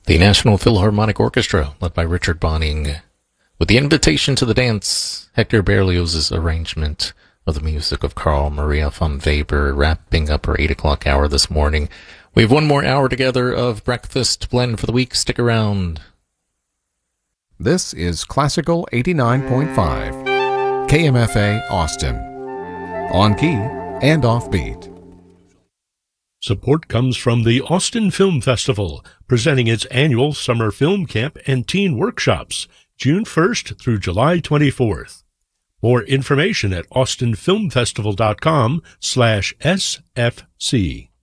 The National Philharmonic Orchestra, led by Richard Bonning, with the Invitation to the Dance, Hector Berlioz's arrangement of the music of Carl Maria von Weber, wrapping up our 8 o'clock hour this morning. We have one more hour together of Breakfast Blend for the week. Stick around. This is Classical 89.5, KMFA Austin, on key and offbeat. Support comes from the Austin Film Festival, presenting its annual summer film camp and teen workshops, June 1st through July 24th. More information at austinfilmfestival.com/SFC.